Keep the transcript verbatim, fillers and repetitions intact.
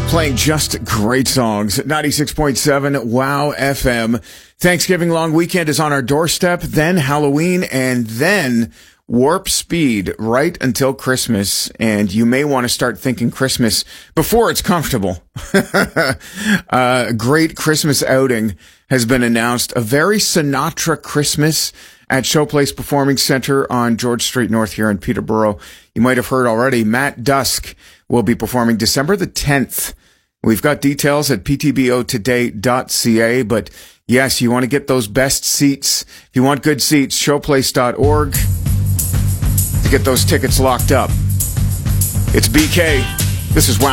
Playing just great songs. ninety-six point seven Wow F M. Thanksgiving long weekend is on our doorstep, then Halloween, and then warp speed right until Christmas. And you may want to start thinking Christmas before it's comfortable. A uh, great Christmas outing has been announced. A very Sinatra Christmas at Showplace Performing Center on George Street North here in Peterborough. You might have heard already, Matt Dusk will be performing December the tenth. We've got details at p t b o today dot c a, but yes, you want to get those best seats. If you want good seats, showplace dot org to get those tickets locked up. It's B K. This is Wow.